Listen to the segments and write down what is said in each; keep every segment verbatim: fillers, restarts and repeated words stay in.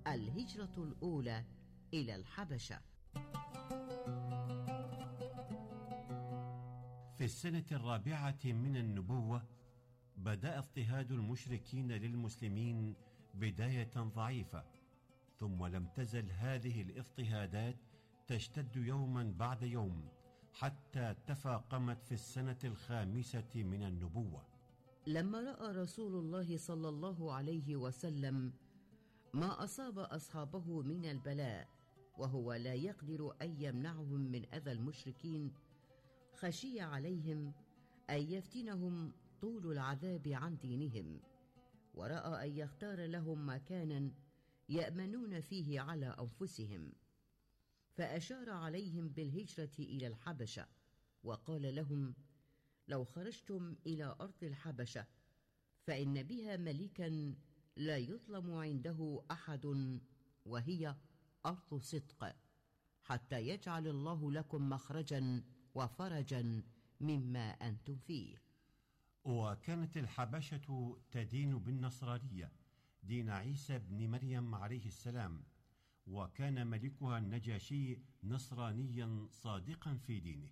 الهجرة الأولى إلى الحبشة. في السنة الرابعة من النبوة بدأ اضطهاد المشركين للمسلمين بداية ضعيفة، ثم لم تزل هذه الاضطهادات تشتد يوما بعد يوم حتى تفاقمت في السنة الخامسة من النبوة. لما رأى رسول الله صلى الله عليه وسلم ما أصاب أصحابه من البلاء وهو لا يقدر أن يمنعهم من أذى المشركين، خشي عليهم أن يفتنهم طول العذاب عن دينهم، ورأى أن يختار لهم مكانا يأمنون فيه على أنفسهم، فأشار عليهم بالهجرة إلى الحبشة، وقال لهم: لو خرجتم إلى أرض الحبشة فإن بها ملكا لا يظلم عنده أحد، وهي أرض صدق، حتى يجعل الله لكم مخرجا وفرجا مما أنتم فيه. وكانت الحبشة تدين بالنصرانية دين عيسى بن مريم عليه السلام، وكان ملكها النجاشي نصرانيا صادقا في دينه.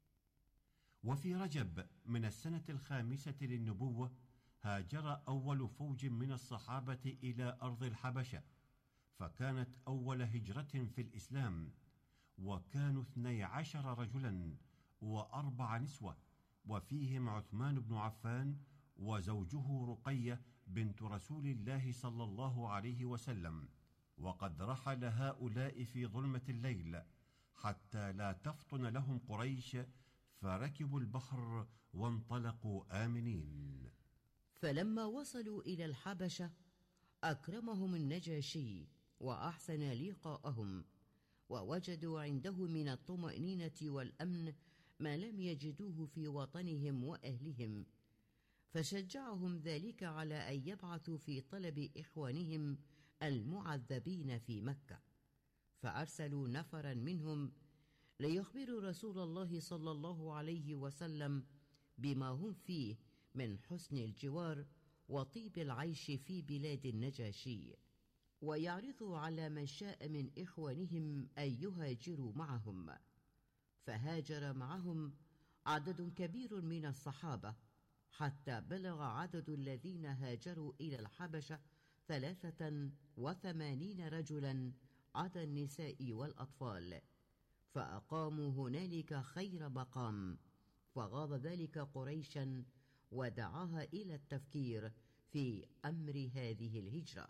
وفي رجب من السنة الخامسة للنبوة هاجر أول فوج من الصحابة إلى أرض الحبشة، فكانت أول هجرة في الإسلام، وكانوا اثني عشر رجلا وأربع نسوة، وفيهم عثمان بن عفان وزوجه رقية بنت رسول الله صلى الله عليه وسلم. وقد رحل هؤلاء في ظلمة الليل حتى لا تفطن لهم قريش، فركبوا البحر وانطلقوا آمنين. فلما وصلوا إلى الحبشة أكرمهم النجاشي وأحسن لقاءهم، ووجدوا عنده من الطمأنينة والأمن ما لم يجدوه في وطنهم وأهلهم، فشجعهم ذلك على أن يبعثوا في طلب إخوانهم المعذبين في مكة، فأرسلوا نفرا منهم ليخبروا رسول الله صلى الله عليه وسلم بما هم فيه من حسن الجوار وطيب العيش في بلاد النجاشي، ويعرضوا على من شاء من إخوانهم أن يهاجروا معهم. فهاجر معهم عدد كبير من الصحابة، حتى بلغ عدد الذين هاجروا إلى الحبشة ثلاثة وثمانين رجلا عدا النساء والأطفال، فأقاموا هنالك خير مقام، فغاض ذلك قريشا ودعاها إلى التفكير في أمر هذه الهجرة.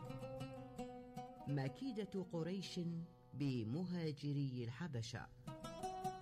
مكيدة قريش بمهاجري الحبشة.